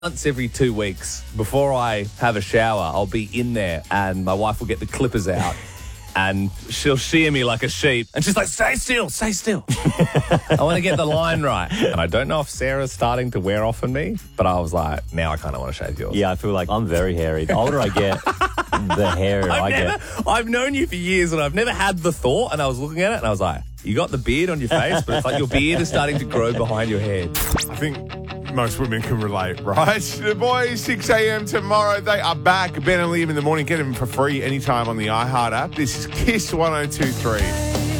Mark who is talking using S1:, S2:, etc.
S1: Once every 2 weeks, before I have a shower, I'll be in there and my wife will get the clippers out and she'll shear me like a sheep. And she's like, stay still, stay still. I want to get the line right. And I don't know if Sarah's starting to wear off on me, but I was like, now I kind of want to shave yours.
S2: Yeah, I feel like I'm very hairy. The older I get, the hairier I get.
S1: I've known you for years and I've never had the thought, and I was looking at it and I was like, you got the beard on your face, but it's like your beard is starting to grow behind your head.
S3: I think most women can relate, right? The boys, 6 a.m. tomorrow, they are back. Ben and Liam in the morning. Get them for free anytime on the iHeart app. This is Kiss 102.3.